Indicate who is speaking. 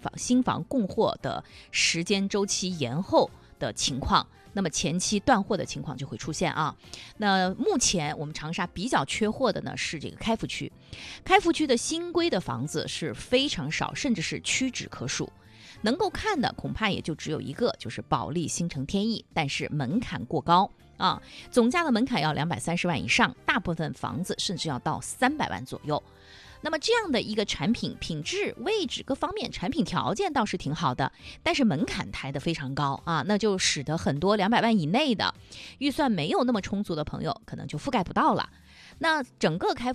Speaker 1: 新房供货的时间周期延后的情况，那么前期断货的情况就会出现啊。那目前我们长沙比较缺货的呢是这个开福区，开福区的新规的房子是非常少，甚至是屈指可数。能够看的恐怕也就只有一个，就是保利新城天翼，但是门槛过高啊，总价的门槛要230万以上，大部分房子甚至要到300万左右。那么这样的一个产品品质、位置各方面产品条件倒是挺好的，但是门槛抬得非常高啊，那就使得很多200万以内的预算没有那么充足的朋友可能就覆盖不到了。那整个开